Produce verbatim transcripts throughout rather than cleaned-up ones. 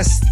best.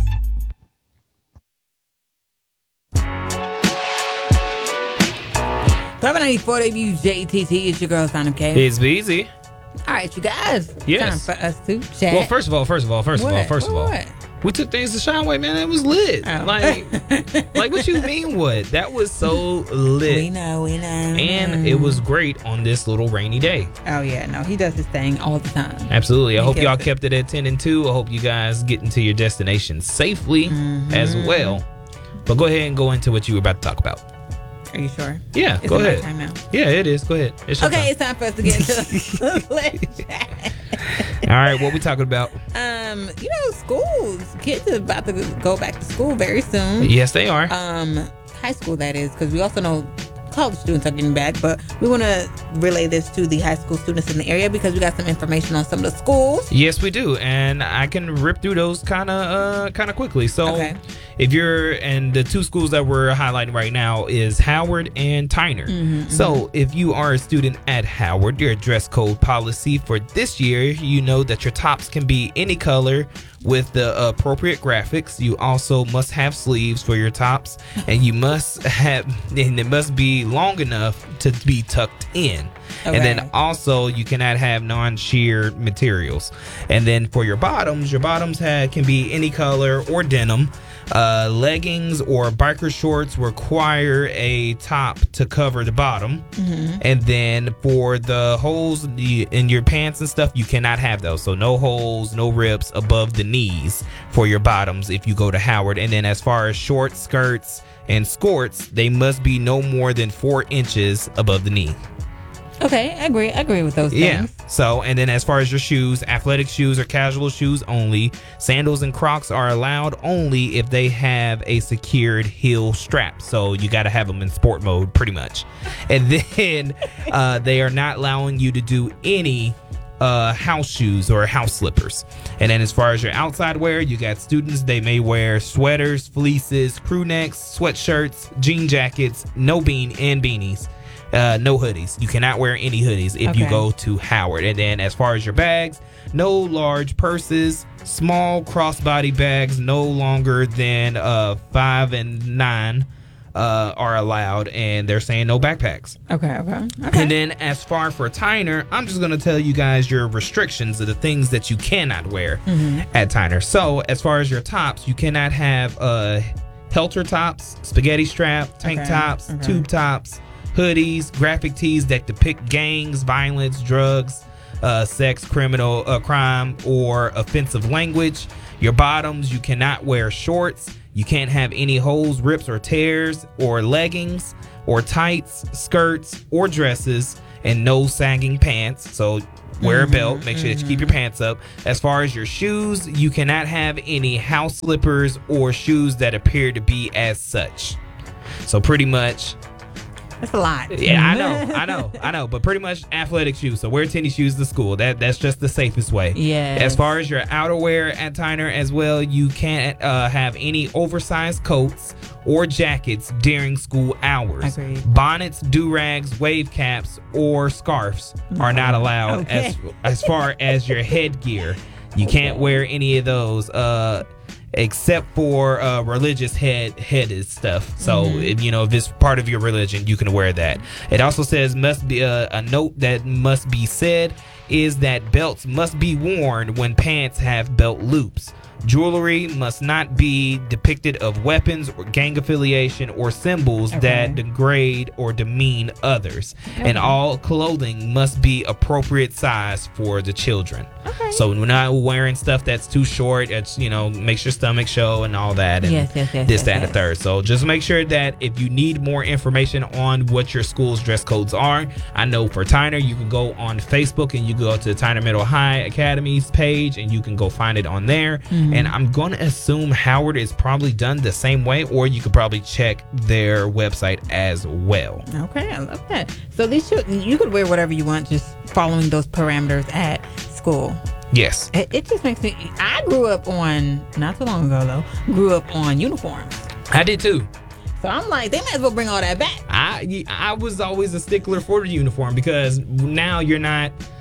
Clever ninety-four W J T T. It's your girl, Sound K. It's easy. All right, you guys. Yes. Time for us to chat. Well, first of all, first of all, first What? of all, first of all, What? we took things to Shine man. It was lit. Oh. Like, like what you mean? What? That was so lit. We know, we know. And it was great on this little rainy day. Oh, yeah. No, he does his thing all the time. Absolutely. I He hope y'all kept it. kept it at ten and two. I hope you guys get into your destination safely Mm-hmm. as well. But go ahead and go into what you were about to talk about. Are you sure? Yeah, It's go my ahead. time now. Yeah, it is. Go ahead. It's your Okay, time. it's time for us to get into Let's Chat. All right, what we talking about? Um, you know, schools. Kids are about to go back to school very soon. Yes, they are. Um, high school, that is, because we also know college students are getting back, but we want to relay this to the high school students in the area because we got some information on some of the schools. Yes, we do, and I can rip through those kind of uh, kind of quickly. So, Okay. if you're and the two schools that we're highlighting right now is Howard and Tyner. Mm-hmm, so, if you are a student at Howard, your dress code policy for this year, you know that your tops can be any color with the appropriate graphics. You also must have sleeves for your tops, and you must have and it must be long enough to be tucked in. Okay. And then also you cannot have non-sheer materials. And then for your bottoms, your bottoms have, can be any color or denim. Uh, leggings or biker shorts require a top to cover the bottom. Mm-hmm. And then for the holes in your pants and stuff, you cannot have those. So no holes, no rips above the knees for your bottoms if you go to Howard. And then as far as shorts, skirts, and skirts, they must be no more than four inches above the knee. Okay, I agree. I agree with those things. Yeah. So, and then as far as your shoes, athletic shoes or casual shoes only. Sandals and Crocs are allowed only if they have a secured heel strap. So you got to have them in sport mode pretty much. And then uh, they are not allowing you to do any uh, house shoes or house slippers. And then as far as your outside wear, you got students, they may wear sweaters, fleeces, crew necks, sweatshirts, jean jackets, no bean and beanies. Uh, no hoodies. You cannot wear any hoodies if you Okay. go to Howard. And then as far as your bags, no large purses, small crossbody bags no longer than uh, five and nine uh, are allowed. And they're saying no backpacks. Okay, okay. Okay. And then as far for Tyner, I'm just going to tell you guys your restrictions of the things that you cannot wear Mm-hmm. at Tyner. So as far as your tops, you cannot have uh, halter tops, spaghetti strap, tank Okay, tops, okay. tube tops, hoodies, graphic tees that depict gangs, violence, drugs, uh, sex, criminal uh, crime, or offensive language. Your bottoms, you cannot wear shorts. You can't have any holes, rips, or tears, or leggings, or tights, skirts, or dresses, and no sagging pants. So wear a belt. Make sure that you keep your pants up. As far as your shoes, you cannot have any house slippers or shoes that appear to be as such. So pretty much, That's a lot. yeah, I know, I know, I know. But pretty much athletic shoes. So wear tennis shoes to school. That that's just the safest way. Yes. As far as your outerwear at Tyner as well, you can't uh, have any oversized coats or jackets during school hours. Agreed. Bonnets, do-rags, wave caps, or scarves are not allowed. Okay. As as far as your headgear, you can't wear any of those. Uh, except for uh, religious head headed stuff. So if you know if it's part of your religion, you can wear that. It also says must be uh, a note that must be said is that belts must be worn when pants have belt loops. Jewelry must not be depicted of weapons or gang affiliation or symbols Okay. that degrade or demean others. And all clothing must be appropriate size for the children. Okay. So we're not wearing stuff that's too short. It's, you know, makes your stomach show and all that. And Yes, yes, yes, This, yes, that, and yes. the third. So just make sure that if you need more information on what your school's dress codes are, I know for Tyner, you can go on Facebook and you can go to the Tyner Middle High Academy's page and you can go find it on there. Mm-hmm. And I'm going to assume Howard is probably done the same way, or you could probably check their website as well. Okay, I love that. So these should, you could wear whatever you want, just following those parameters at school. Yes. It, it just makes me. I grew up on not too long ago though. Grew up on uniforms, I did too. so I'm like, they might as well bring all that back. I I was always a stickler for the uniform because now you're not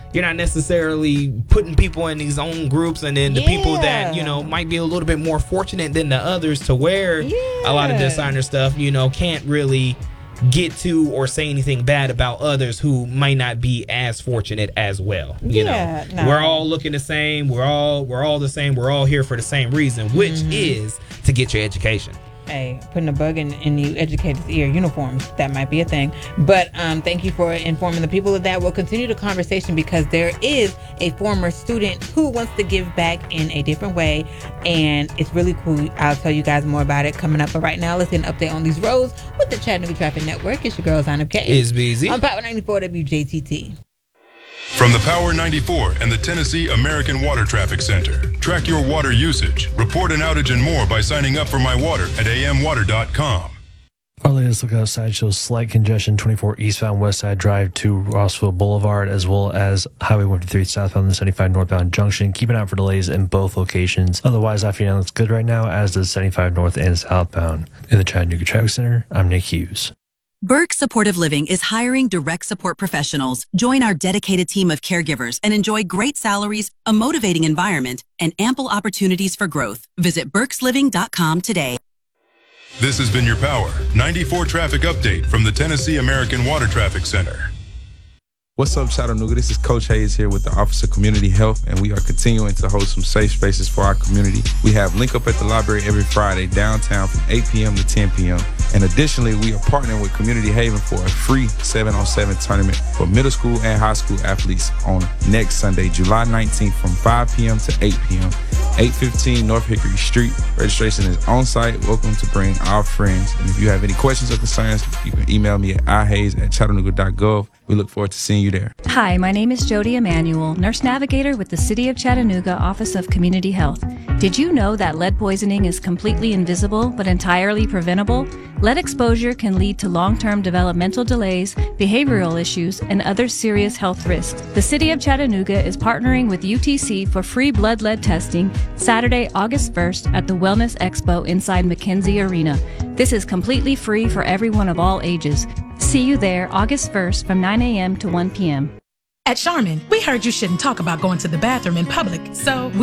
you're not necessarily putting people in these own groups, and then the yeah. people that, you know, might be a little bit more fortunate than the others to wear yeah. a lot of designer stuff, you know, can't really get to or say anything bad about others who might not be as fortunate as well. You yeah, know, no. we're all looking the same. We're all we're all the same. We're all here for the same reason, which mm-hmm. is to get your education. Hey, putting a bug in, in the educator's ear, uniforms, that might be a thing. But um, thank you for informing the people of that. We'll continue the conversation because there is a former student who wants to give back in a different way. And it's really cool. I'll tell you guys more about it coming up. But right now, let's get an update on these roads with the Chattanooga Traffic Network. It's your girl, Zainab K. It's busy. On Power ninety-four W J T T. From the Power ninety-four and the Tennessee American Water Traffic Center. Track your water usage, report an outage and more by signing up for My Water at a m water dot com. Our latest look outside shows slight congestion twenty-four eastbound West Side Drive to Rossville Boulevard, as well as Highway one fifty-three southbound and seventy-five northbound junction. Keep an eye out for delays in both locations. Otherwise, I feel looks good right now, as does seventy-five north and southbound. In the Chattanooga Traffic Center, I'm Nick Hughes. Burke Supportive Living is hiring direct support professionals. Join our dedicated team of caregivers and enjoy great salaries, a motivating environment, and ample opportunities for growth. Visit burks living dot com today. This has been your Power ninety-four traffic update from the Tennessee American Water Traffic Center. What's up, Chattanooga? This is Coach Hayes here with the Office of Community Health, and we are continuing to host some safe spaces for our community. We have Link Up at the Library every Friday downtown from eight p.m. to ten p.m. And additionally, we are partnering with Community Haven for a free seven on seven tournament for middle school and high school athletes on next Sunday, July nineteenth from five p.m. to eight p.m. eight fifteen North Hickory Street. Registration is on site. Welcome to bring our friends. And if you have any questions or concerns, you can email me at i hayes at chattanooga dot gov. We look forward to seeing you there. Hi, my name is Jody Emanuel, Nurse Navigator with the City of Chattanooga Office of Community Health. Did you know that lead poisoning is completely invisible but entirely preventable? Lead exposure can lead to long-term developmental delays, behavioral issues, and other serious health risks. The City of Chattanooga is partnering with U T C for free blood lead testing Saturday, August first at the Wellness Expo inside McKenzie Arena. This is completely free for everyone of all ages. See you there August first from nine a.m. to one p.m. At Charmin, we heard you shouldn't talk about going to the bathroom in public, so